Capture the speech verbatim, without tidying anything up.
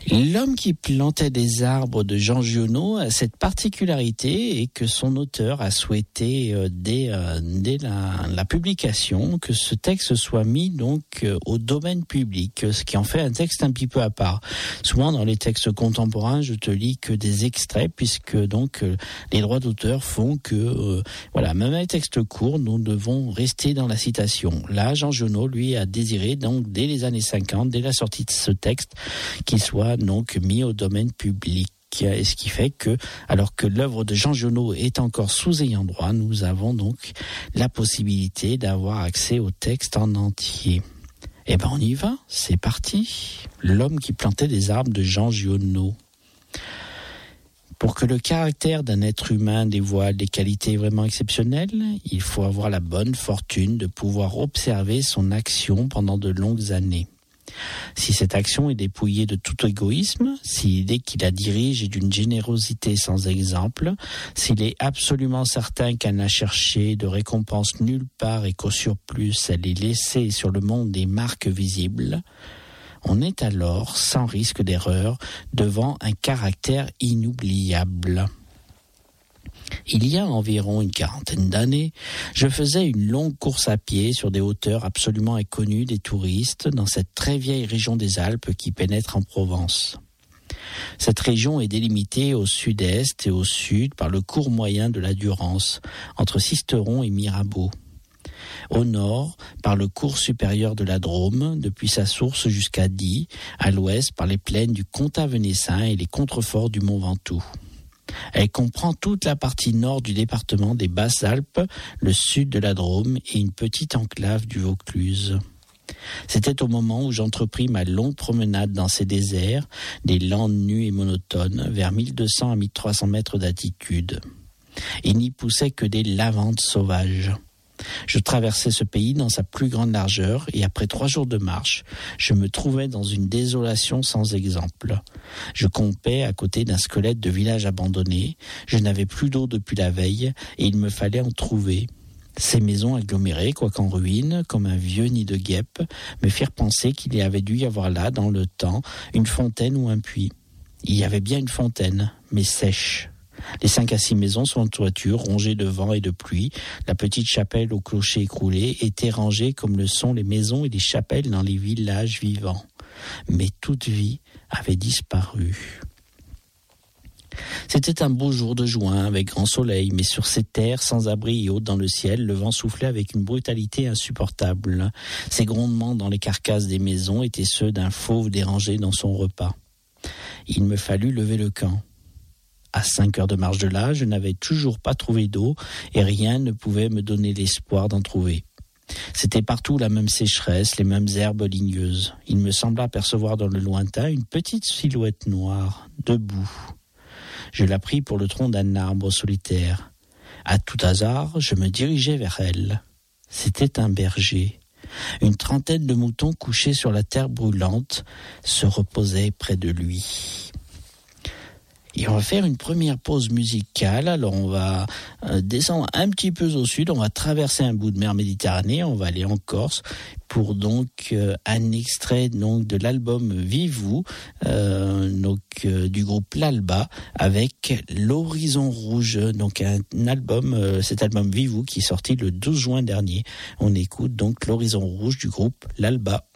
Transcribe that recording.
L'homme qui plantait des arbres de Jean Giono a cette particularité et que son auteur a souhaité euh, dès, euh, dès la, la publication que ce texte soit mis donc euh, au domaine public, ce qui en fait un texte un petit peu à part. Souvent dans les textes contemporains, je te lis que des extraits puisque donc euh, les droits d'auteur font que euh, voilà, même un texte court, nous devons rester dans la citation. Là, Jean Giono lui a désiré donc dès les années cinquante, dès la sortie de ce texte, qu'il soit donc mis au domaine public. Et ce qui fait que, alors que l'œuvre de Jean Giono est encore sous ayant droit, nous avons donc la possibilité d'avoir accès au texte en entier. Eh ben on y va, c'est parti. L'homme qui plantait des arbres de Jean Giono. Pour que le caractère d'un être humain dévoile des qualités vraiment exceptionnelles, il faut avoir la bonne fortune de pouvoir observer son action pendant de longues années. Si cette action est dépouillée de tout égoïsme, si l'idée qui la dirige est d'une générosité sans exemple, s'il est absolument certain qu'elle n'a cherché de récompense nulle part et qu'au surplus elle est laissée sur le monde des marques visibles, on est alors, sans risque d'erreur, devant un caractère inoubliable. Il y a environ une quarantaine d'années, je faisais une longue course à pied sur des hauteurs absolument inconnues des touristes dans cette très vieille région des Alpes qui pénètre en Provence. Cette région est délimitée au sud-est et au sud par le cours moyen de la Durance, entre Sisteron et Mirabeau. Au nord, par le cours supérieur de la Drôme, depuis sa source jusqu'à Die, à l'ouest par les plaines du Comtat-Venessin et les contreforts du Mont Ventoux. Elle comprend toute la partie nord du département des Basses-Alpes, le sud de la Drôme et une petite enclave du Vaucluse. C'était au moment où j'entrepris ma longue promenade dans ces déserts, des landes nues et monotones, vers mille deux cents à mille trois cents mètres d'altitude. Il n'y poussait que des lavandes sauvages. Je traversais ce pays dans sa plus grande largeur et après trois jours de marche, je me trouvais dans une désolation sans exemple. Je campais à côté d'un squelette de village abandonné, je n'avais plus d'eau depuis la veille et il me fallait en trouver. Ces maisons agglomérées, quoiqu'en ruine, comme un vieux nid de guêpes, me firent penser qu'il y avait dû y avoir là, dans le temps, une fontaine ou un puits. Il y avait bien une fontaine, mais sèche. Les cinq à six maisons sont en toiture, rongées de vent et de pluie. La petite chapelle au clocher écroulé était rangée comme le sont les maisons et les chapelles dans les villages vivants. Mais toute vie avait disparu. C'était un beau jour de juin avec grand soleil, mais sur ces terres sans abri et hautes dans le ciel, le vent soufflait avec une brutalité insupportable. Ces grondements dans les carcasses des maisons étaient ceux d'un fauve dérangé dans son repas. Il me fallut lever le camp. À cinq heures de marche de là, je n'avais toujours pas trouvé d'eau et rien ne pouvait me donner l'espoir d'en trouver. C'était partout la même sécheresse, les mêmes herbes ligneuses. Il me sembla apercevoir dans le lointain une petite silhouette noire, debout. Je la pris pour le tronc d'un arbre solitaire. À tout hasard, je me dirigeai vers elle. C'était un berger. Une trentaine de moutons couchés sur la terre brûlante se reposaient près de lui. Et on va faire une première pause musicale. Alors on va euh, descendre un petit peu au sud, on va traverser un bout de mer Méditerranée, on va aller en Corse pour donc euh, un extrait donc de l'album Vive vous, euh, donc euh, du groupe L'Alba avec L'Horizon Rouge, donc un, un album, euh, cet album Vive vous qui est sorti le douze juin dernier. On écoute donc L'Horizon Rouge du groupe L'Alba.